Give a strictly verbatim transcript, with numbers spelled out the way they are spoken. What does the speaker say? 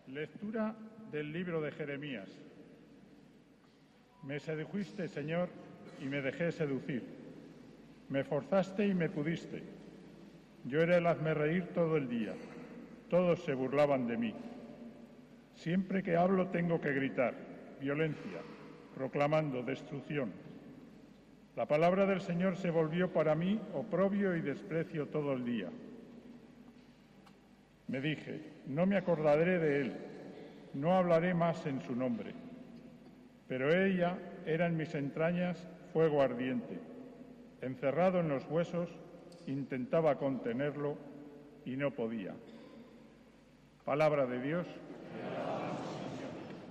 Lectura del libro de Jeremías. Me sedujiste, Señor, y me dejé seducir. Me forzaste y me pudiste. Yo era el hazmerreír todo el día. Todos se burlaban de mí. Siempre que hablo tengo que gritar, violencia, proclamando destrucción. La palabra del Señor se volvió para mí oprobio y desprecio todo el día. Me dije, no me acordaré de él, no hablaré más en su nombre. Pero ella era en mis entrañas fuego ardiente. Encerrado en los huesos, intentaba contenerlo y no podía. Palabra de Dios.